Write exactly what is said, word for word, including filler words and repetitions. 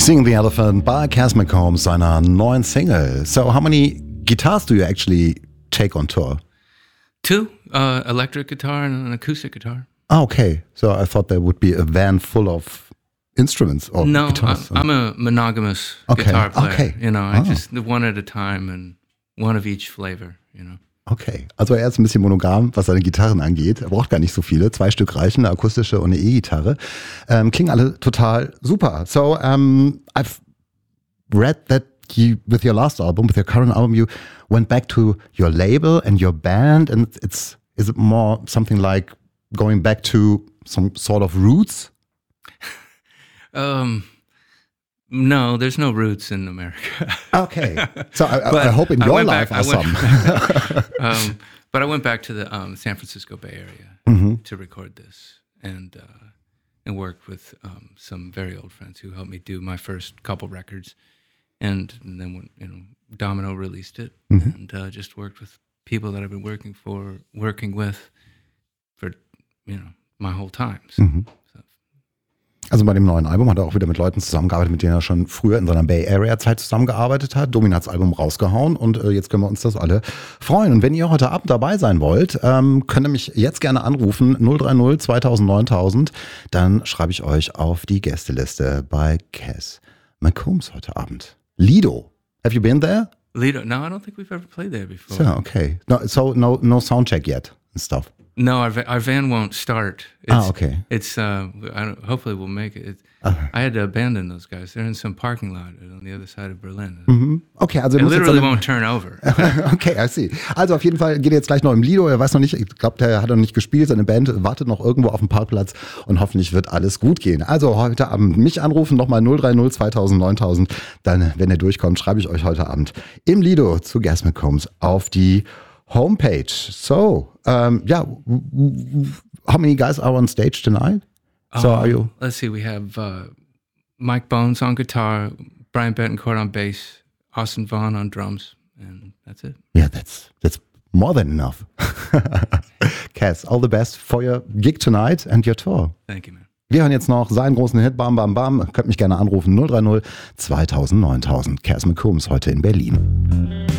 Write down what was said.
Sing the Elephant by Cass McCombs, seiner neuen Single. So how many guitars do you actually take on tour? Two, uh, electric guitar and an acoustic guitar. Oh, okay. So I thought there would be a van full of instruments or no, guitars. No, I'm a monogamous okay. guitar player. Okay. You know, I oh. just one at a time and one of each flavor, you know. Okay, also er ist ein bisschen monogam, was seine Gitarren angeht. Er braucht gar nicht so viele. Zwei Stück reichen, eine akustische und eine E-Gitarre. Ähm, klingen alle total super. So, um, I've read that you, with your last album, with your current album, you went back to your label and your band. And it's, is it more something like going back to some sort of roots? um... No, there's no roots in America. Okay. So I, I hope in your life back, are went, some. um, but I went back to the um, San Francisco Bay Area mm-hmm. to record this and uh, and worked with um, some very old friends who helped me do my first couple records. And, and then when, you know, Domino released it mm-hmm. and uh, just worked with people that I've been working for, working with for, you know, my whole time. So, mm-hmm. so. Also bei dem neuen Album hat er auch wieder mit Leuten zusammengearbeitet, mit denen er schon früher in seiner Bay Area Zeit zusammengearbeitet hat. Domin hat das Album rausgehauen und äh, jetzt können wir uns das alle freuen. Und wenn ihr heute Abend dabei sein wollt, ähm, könnt ihr mich jetzt gerne anrufen, null drei null zweitausend neuntausend. Dann schreibe ich euch auf die Gästeliste bei Cass McCombs heute Abend. Lido, have you been there? Lido, no, I don't think we've ever played there before. So, okay. No, so no, no sound check yet and stuff. No, our, our van won't start. It's, ah, okay. It's uh, I don't, hopefully we'll make it. It's, uh-huh. I had to abandon those guys. They're in some parking lot on the other side of Berlin. Mhm. Okay, also it literally won't turn over. Okay, I see. Also auf jeden Fall geht er jetzt gleich noch im Lido. Er weiß noch nicht, ich glaube, der hat noch nicht gespielt. Seine Band wartet noch irgendwo auf dem Parkplatz und hoffentlich wird alles gut gehen. Also heute Abend mich anrufen, nochmal null drei null zweitausend neuntausend. Dann, wenn er durchkommt, schreibe ich euch heute Abend im Lido zu Cass McCombs auf die homepage. So, um, yeah, how many guys are on stage tonight? So uh, are you? Let's see, we have uh, Mike Bones on guitar, Brian Betancourt on bass, Austin Vaughn on drums, and that's it. Yeah, that's that's more than enough. Cass, all the best for your gig tonight and your tour. Thank you, man. Wir hören jetzt noch seinen großen Hit, Bam Bam Bam. Könnt mich gerne anrufen, null drei null zweitausend neuntausend. Cass McCombs heute in Berlin.